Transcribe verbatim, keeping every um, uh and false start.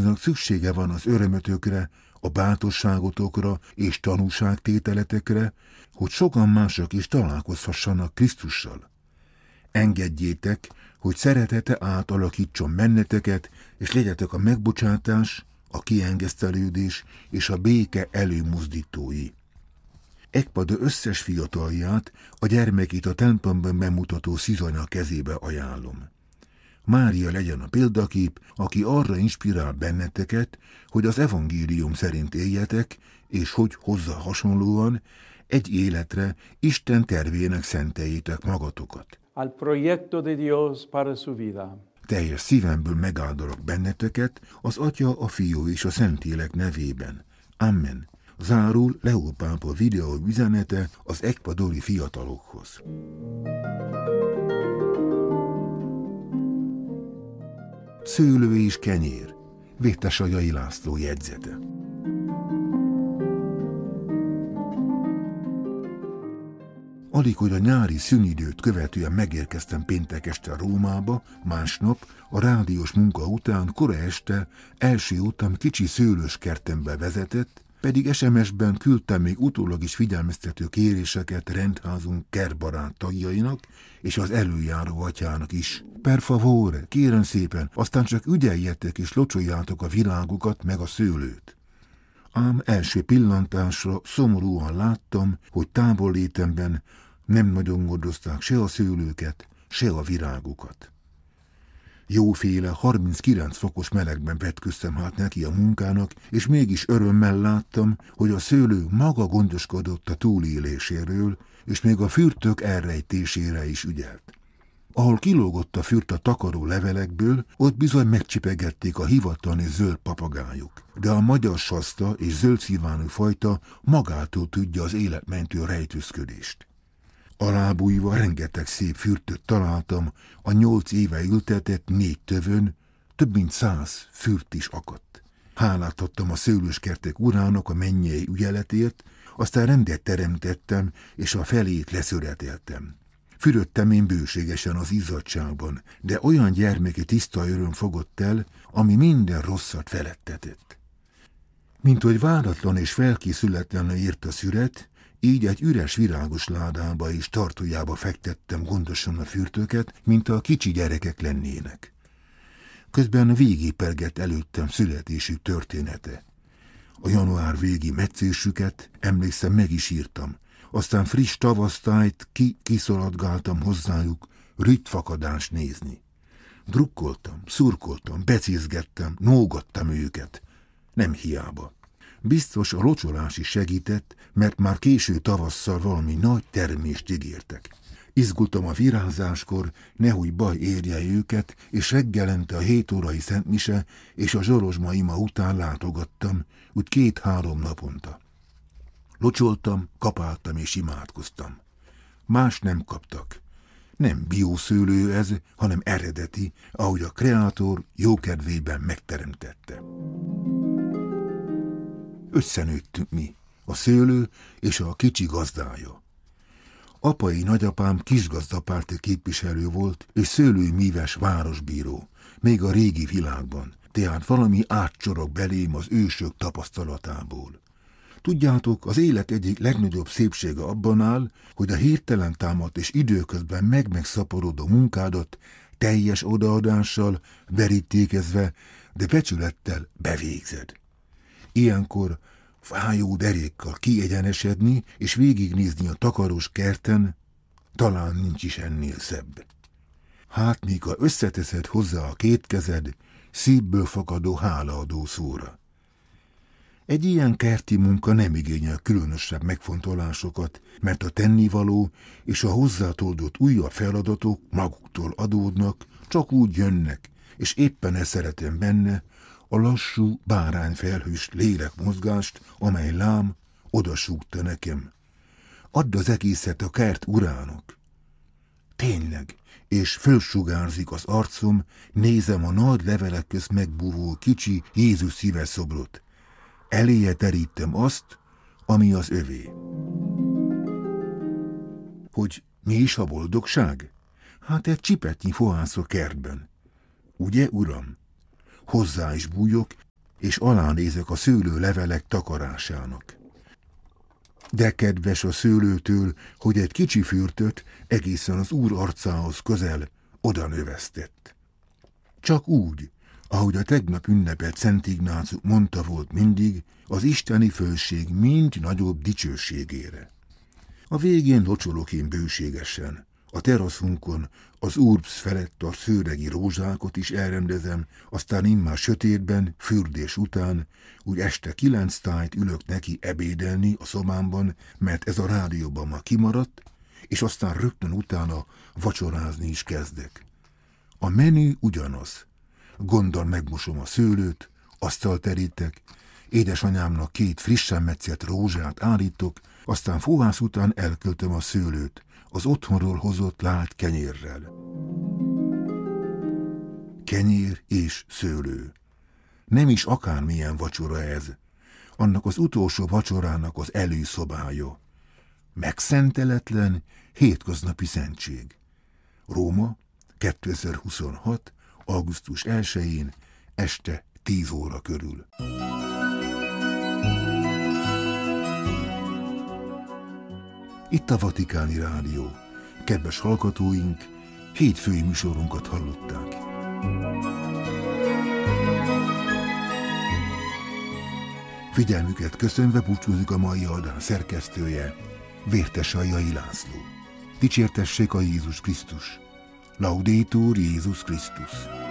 aznak szüksége van az örömötökre, a bátorságotokra és tanúságtételetekre, hogy sokan mások is találkozhassanak Krisztussal. Engedjétek, hogy szeretete átalakítson benneteket, és legyetek a megbocsátás, a kiengesztelődés és a béke előmozdítói. Ecuador összes fiatalját, a gyermekét a templomban bemutató szizanya kezébe ajánlom. Mária legyen a példakép, aki arra inspirál benneteket, hogy az evangélium szerint éljetek, és hogy hozzá hasonlóan egy életre Isten tervének szenteljétek magatokat. Al proyecto de Dios para su vida. Teljes szívemből megáldalak benneteket az Atya, a Fiú és a Szentlélek nevében. Amen. Zárul Leó pápa videó üzenete az ecuadori fiatalokhoz. Szőlő és kenyér. Vétesajai László jegyzete. Alig, hogy a nyári szünidőt követően megérkeztem péntek este Rómába, másnap, a rádiós munka után, kora este első utam kicsi szőlős kertembe vezetett, pedig es em es-ben küldtem még utólag is figyelmeztető kéréseket rendházunk kertbarát tagjainak és az előjáró atyának is. Per favore, kérem szépen, aztán csak ügyeljetek és locsoljátok a virágokat meg a szőlőt. Ám első pillantásra szomorúan láttam, hogy távollétemben nem nagyon gondozták se a szőlőket, se a virágokat. Jóféle harminckilenc fokos melegben vetköztem hát neki a munkának, és mégis örömmel láttam, hogy a szőlő maga gondoskodott a túléléséről, és még a fürtök elrejtésére is ügyelt. Ahol kilógott a fürt a takaró levelekből, ott bizony megcsipegették a hivatani zöld papagájuk. De a magyar saszta és zöld szívánú fajta magától tudja az életmentő rejtőzködést. Alábújva rengeteg szép fürtöt találtam, a nyolc éve ültetett négy tövön, több mint száz fürt is akadt. Hálát adtam a szőlőskertek urának a mennyei ügyeletért, aztán rendet teremtettem, és a felét leszöreteltem. Fürödtem én bőségesen az izzadságban, de olyan gyermeki tiszta öröm fogott el, ami minden rosszat felettetett. Mint hogy váratlan és felkészületlenül ért a szüret, így egy üres virágos ládába és tartójába fektettem gondosan a fürtöket, mint a kicsi gyerekek lennének. Közben végigpergett előttem születésük története. A január végi metszésüket, emlékszem, meg is írtam. Aztán friss tavasztájt ki-kiszaladgáltam hozzájuk ritfakadást nézni. Drukkoltam, szurkoltam, becézgettem, nógattam őket. Nem hiába. Biztos a locsolás is segített, mert már késő tavasszal valami nagy termést ígértek. Izgultam a virázáskor, nehogy baj érje őket, és reggelente a hét órai szentmise és a zsorozsma ima után látogattam, úgy két-három naponta. Locsoltam, kapáltam és imádkoztam. Más nem kaptak. Nem biószőlő ez, hanem eredeti, ahogy a kreátor jókedvében megteremtette. Összenőttünk mi, a szőlő és a kicsi gazdája. Apai nagyapám kisgazdapárti képviselő volt, és szőlőmíves városbíró, még a régi világban, tehát valami átcsorog belém az ősök tapasztalatából. Tudjátok, az élet egyik legnagyobb szépsége abban áll, hogy a hirtelen támadt és időközben meg-megszaporodó munkádat teljes odaadással, verítékezve, de becsülettel bevégzed. Ilyenkor fájó derékkal kiegyenesedni és végignézni a takaros kerten, talán nincs is ennél szebb. Hát míg ha összeteszed hozzá a két kezed, szívből fakadó hálaadó szóra. Egy ilyen kerti munka nem igényel különösebb megfontolásokat, mert a tennivaló és a hozzátoldott újabb feladatok maguktól adódnak, csak úgy jönnek, és éppen ezt szeretem benne, a lassú, bárányfelhős lélekmozgást, amely lám odasúgta nekem. Add az egészet a kert urának. Tényleg, és fölsugárzik az arcom, nézem a nagy levelek közt megbúvó kicsi Jézus szíveszobrot. Eléje terítem azt, ami az övé. Hogy mi is a boldogság? Hát egy csipetnyi fohász a kertben. Ugye, uram? Hozzá is bújok, és alánézek a szőlő levelek takarásának. De kedves a szőlőtől, hogy egy kicsi fürtöt egészen az Úr arcához közel oda növesztett. Csak úgy, ahogy a tegnap ünnepelt Szent Ignácius mondta volt mindig, az isteni fölség mind nagyobb dicsőségére. A végén locsolok én bőségesen. A teraszunkon az Urbs felett a szőregi rózsákot is elrendezem, aztán immár sötétben, fürdés után, úgy este kilenc tájt ülök neki ebédelni a szobámban, mert ez a rádióban már kimaradt, és aztán rögtön utána vacsorázni is kezdek. A menü ugyanaz. Gonddal megmosom a szőlőt, asztalt terítek, édesanyámnak két frissen metszett rózsát állítok, aztán fohász után elköltöm a szőlőt, az otthonról hozott lált kenyérrel. Kenyér és szőlő. Nem is akármilyen vacsora ez, annak az utolsó vacsorának az előszobája. Megszenteletlen, hétköznapi szentség. Róma, kétezer-huszonhat. augusztus elsején, este tíz óra körül. Itt a Vatikáni Rádió. Kedves hallgatóink, hétfői műsorunkat hallották. Figyelmüket köszönve búcsúzik a mai adás szerkesztője, Vértes Aljai László. Dicsértessék a Jézus Krisztus! Laudetur Jézus Krisztus!